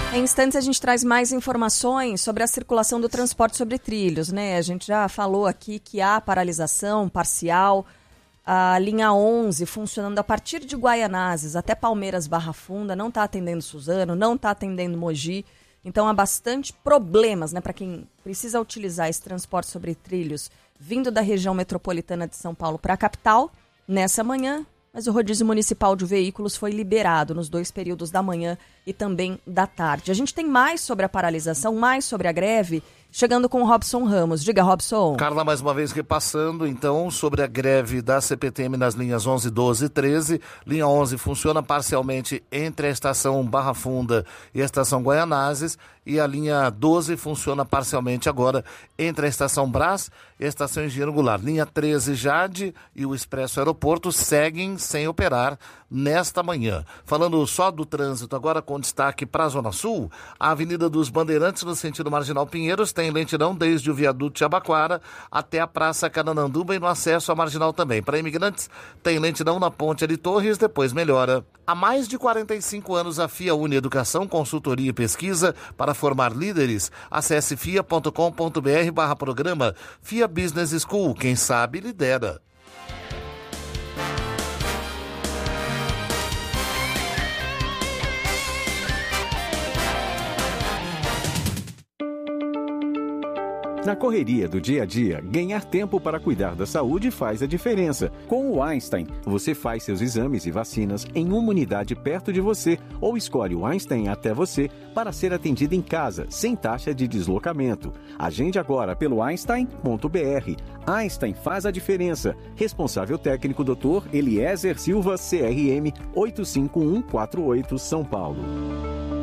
Em instantes a gente traz mais informações sobre a circulação do transporte sobre trilhos, né? A gente já falou aqui que há paralisação parcial, a linha 11 funcionando a partir de Guaianazes até Palmeiras Barra Funda, não está atendendo Suzano, não está atendendo Mogi, então há bastante problemas, né, para quem precisa utilizar esse transporte sobre trilhos vindo da região metropolitana de São Paulo para a capital nessa manhã. Mas o rodízio municipal de veículos foi liberado nos 2 períodos da manhã e também da tarde. A gente tem mais sobre a paralisação, mais sobre a greve, chegando com o Robson Ramos. Diga, Robson. Carla, mais uma vez repassando, então, sobre a greve da CPTM nas linhas 11, 12 e 13. Linha 11 funciona parcialmente entre a estação Barra Funda e a estação Guaianazes, e a linha 12 funciona parcialmente agora entre a estação Brás e a estação Engenheiro Goulart. Linha 13, Jade e o Expresso Aeroporto seguem sem operar nesta manhã. Falando só do trânsito, agora com destaque para a Zona Sul, a Avenida dos Bandeirantes, no sentido Marginal Pinheiros, tem lentidão desde o viaduto de Jabaquara até a Praça Canananduba e no acesso à Marginal também. Para imigrantes, tem lentidão na Ponte de Torres, depois melhora. Há mais de 45 anos, a FIA une Educação, Consultoria e Pesquisa para formar líderes. Acesse fia.com.br/programa. FIA Business School, quem sabe lidera. Na correria do dia a dia, ganhar tempo para cuidar da saúde faz a diferença. Com o Einstein, você faz seus exames e vacinas em uma unidade perto de você ou escolhe o Einstein até você para ser atendido em casa, sem taxa de deslocamento. Agende agora pelo einstein.br. Einstein faz a diferença. Responsável técnico Dr. Eliezer Silva, CRM 85148, São Paulo.